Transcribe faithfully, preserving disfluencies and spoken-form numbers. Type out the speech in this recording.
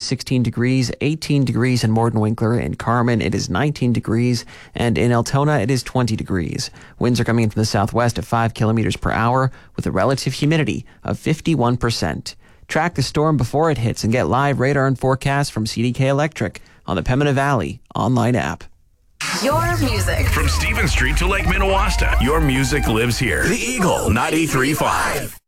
sixteen degrees, eighteen degrees in Morton-Winkler. In Carmen, it is nineteen degrees, and in Altona, it is twenty degrees. Winds are coming in from the southwest at five kilometers per hour with a relative humidity of fifty-one percent. Track the storm before it hits and get live radar and forecasts from C D K Electric on the Pembina Valley online app. Your music. From Stephen Street to Lake Minnewaska, your music lives here. The Eagle ninety-three point five.